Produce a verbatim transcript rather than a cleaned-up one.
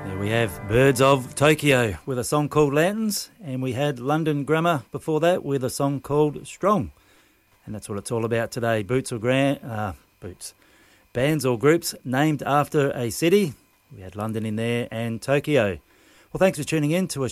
There we have Birds of Tokyo with a song called Lanterns, and we had London Grammar before that with a song called Strong. And that's what it's all about today. Boots or grand, uh, boots. Bands or groups named after a city. We had London in there and Tokyo. Well, thanks for tuning in to a